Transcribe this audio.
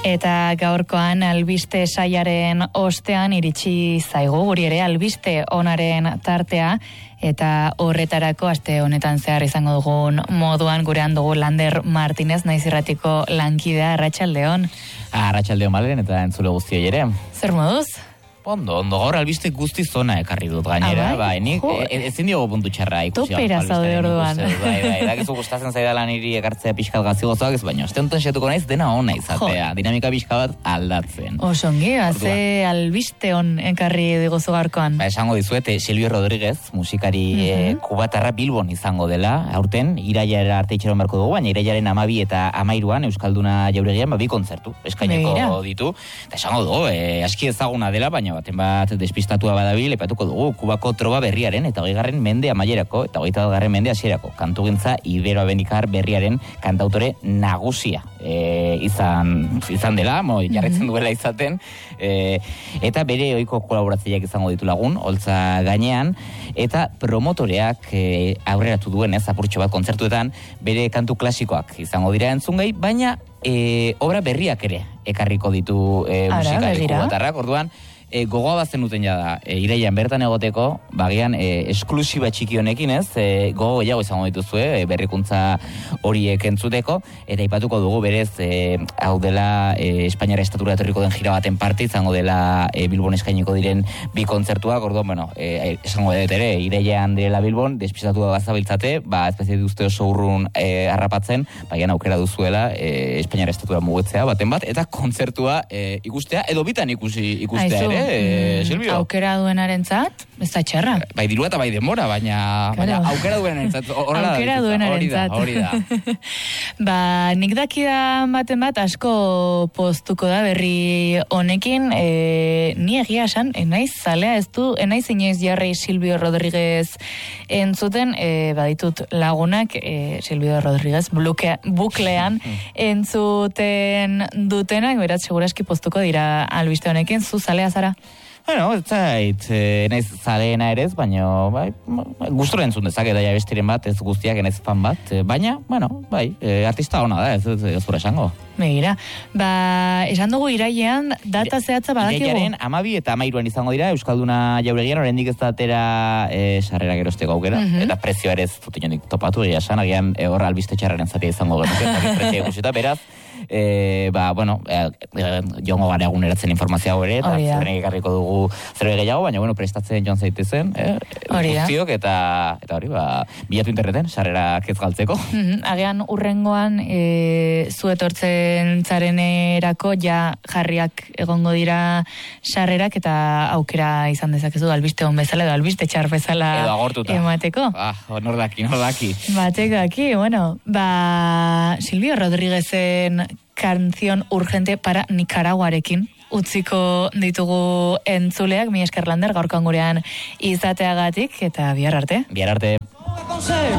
Eta gaurkoan albiste saiaren ostean iritsi zaigu guri ere albiste onaren tartea, eta horretarako aste honetan zehar izango dugun moduan gurean dugu Lander Martinez, Naiz Irratiko lankidea. Arratsaldeon. Arratsaldeon Malen eta entzule guztioi ere. Zer moduz? Ondo, gaur albiste guzti zona ekarri dut gainera, nik ezin diogu puntu txarra ikusi. Topera zaude orduan. Bai, dakizu gustatzen zaidala niri ekartzea pixkat gazi gozoak ez, baina aste honetan xetuko naiz dena ona izatea, dinamika pixka bat aldatzen. Osongi, ze albiste on ekarri diguzu gaurkoan. Esango dizuet, Silvio Rodríguez, musikari kubatarra Bilbon izango dela, aurten, irailara arte itxeron beharko dugu, baina irailaren 12 eta 13 Euskalduna Jauregian bi kontzertu eskaineko ditu. Eta esango dugu, aski ezaguna dela, baina baten bat despistatua badabil, epatuko dugu Kubako troba berriaren eta 20. mende amaierako eta 21. mende hasierako kantugintza iberoamerikar berriaren kantautore nagusia izan dela, jarraitzen duela izaten, eta bere ohiko kolaboratzaileak izango ditu lagun, holtza gainean, eta promotoreak aurreratu duenez, apurtxo bat kontzertuetan, bere kantu klasikoak izango dira entzungai, baina obra berriak ere ekarriko ditu musikari kubatarrak, orduan, gogoa bazen duten jada, irailan bertan egoteko, bagian esklusiba txiki honekin ez, gogo gehiago izango dituzue, berrikuntza horiek entzuteko, eta ipatuko dugu berez, hau dela Espainiara estatura etorriko den jira baten parte, izango dela Bilbon eskainiko diren bi kontzertuak, orduan, esango dut ere, irailan direla Bilbon, despistatua gazabiltzate, espezia duzte oso urrun harrapatzen, bagian aukera duzuela Espainiara estatura mugitzea baten bat, eta kontzertua ikustea, edo bitan ikustea ere, Silvio. Aukera duenarentzat, ez da txarra. Bai dirua eta bai denbora, baina aukera duenarentzat. Aukera duenarentzat. Hori da. Nik dakidan baten bat asko poztuko da berri honekin, ni egia esan, enaiz zalea enaiz inoiz jarri Silvio Rodríguez entzuten, baditut lagunak Silvio Rodríguez buklean entzuten dutenak, beraz seguraski poztuko dira albiste honekin. Zu zalea zara? Bueno, ez zait, naiz zaleena ere ez, baina gustura entzun dezake daia bestiren bat, ez guztiak enaiz fan bat, baina, artista ona da, ez zura esango. Begira, esan dugu irailean data zehatza badakigu. Irailaren 12 eta 13 izango dira, Euskalduna Jauregian, oraindik ez da atera sarrerak erosteko aukera, eta prezioa ere ez dut inonik topatu, egia esan, agian horra albiste txarraren zatia izango genuke, eta prezioa ikusita, beraz, jongo gara eguneratzen informazioa ere, eta zerrenek ekarriko dugu zerbait gehiago, baina prestatzen joan zaitezen, guztiok, eta hori, bilatu interneten, sarrerak ez galtzeko. Agian urrengoan, zu etortzen zarenerako, jarriak egongo dira sarrerak, eta aukera izan dezakezu albiste on bezala, edo albiste txar bezala emateko. Nor daki. Batek daki, Silvio Rodríguezen canción urgente para Nicaraguarekin utziko ditugu entzuleak, mi esker Lander gaurkoan gurean izateagatik, eta bihar arte.